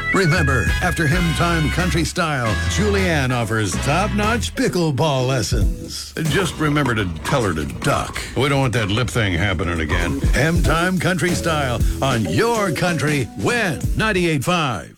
Remember, after Hymn Time Country Style, Julianne offers top-notch pickleball lessons. Just remember to tell her to duck. We don't want that lip thing happening again. Hymn Time Country Style on your country, Win 98.5.